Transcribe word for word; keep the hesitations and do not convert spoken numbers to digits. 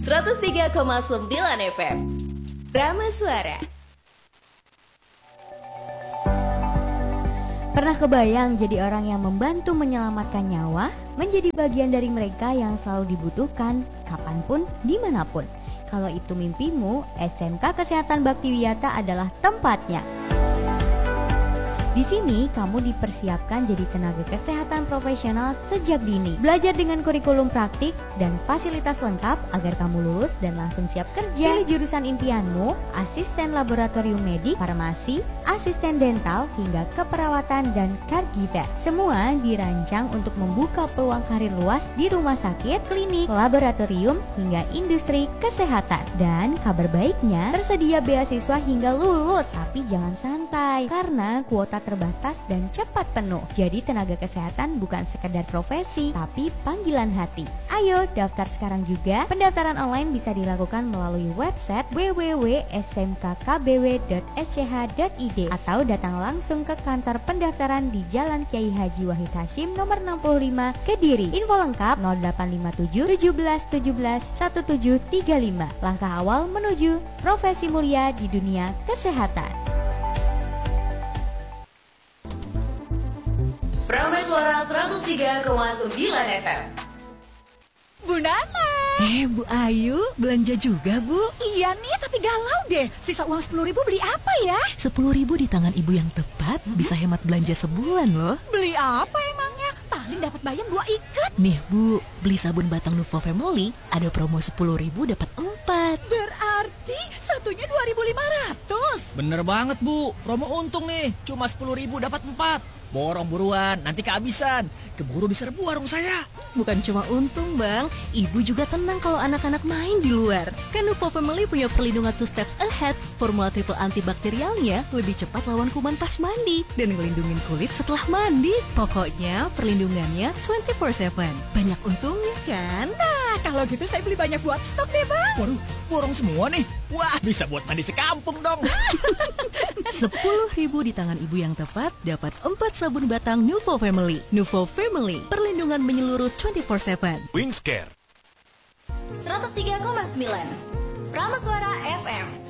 seratus tiga koma sembilan F M Rama Suara. Pernah kebayang jadi orang yang membantu menyelamatkan nyawa, menjadi bagian dari mereka yang selalu dibutuhkan, kapanpun, dimanapun. Kalau itu mimpimu, S M K Kesehatan Baktiwiyata adalah tempatnya. Di sini kamu dipersiapkan jadi tenaga kesehatan profesional sejak dini. Belajar dengan kurikulum praktik dan fasilitas lengkap agar kamu lulus dan langsung siap kerja. Pilih jurusan impianmu, asisten laboratorium medik, farmasi, asisten dental, hingga keperawatan dan caregiver. Semua dirancang untuk membuka peluang karir luas di rumah sakit, klinik, laboratorium, hingga industri kesehatan. Dan kabar baiknya, tersedia beasiswa hingga lulus. Tapi jangan santai, karena kuota terbatas dan cepat penuh. Jadi tenaga kesehatan bukan sekedar profesi, tapi panggilan hati. Ayo daftar sekarang juga. Pendaftaran online bisa dilakukan melalui website w w w titik s m k k b w titik s c h titik i d atau datang langsung ke kantor pendaftaran di Jalan Kiai Haji Wahid Hasyim nomor enam puluh lima Kediri. Info lengkap nol delapan lima tujuh tujuh belas tujuh belas satu tujuh tiga lima. Langkah awal menuju profesi mulia di dunia kesehatan. Rama Suara seratus tiga koma sembilan F M. Bu Nana. Eh, Bu Ayu, belanja juga, Bu? Iya nih, tapi galau deh. Sisa uang sepuluh ribu beli apa ya? Sepuluh ribu di tangan ibu yang tepat, hmm? bisa hemat belanja sebulan loh. Beli apa emangnya? Paling dapat bayam dua ikat. Nih, Bu, beli sabun batang Nuvo Family, ada promo sepuluh ribu dapat empat. Berarti satunya dua ribu lima ratus. Bener banget, Bu. Promo untung nih, cuma sepuluh ribu dapat empat. Borong buruan, nanti kehabisan. Keburu diserbu warung saya. Bukan cuma untung, Bang. Ibu juga tenang kalau anak-anak main di luar. Kan Nuvo Family punya perlindungan two steps ahead. Formula triple antibakterialnya lebih cepat lawan kuman pas mandi dan ngelindungin kulit setelah mandi. Pokoknya perlindungannya twenty four seven. Banyak untungnya kan? Nah, kalau gitu saya beli banyak buat stok deh, Bang. Waduh, borong semua nih. Wah, bisa buat mandi sekampung dong. Sepuluh ribu di tangan ibu yang tepat, dapat empat sabun batang Nuvo Family. Nuvo Family, perlindungan menyeluruh twenty four seven. Wingscare seratus tiga koma sembilan Rama Suara F M.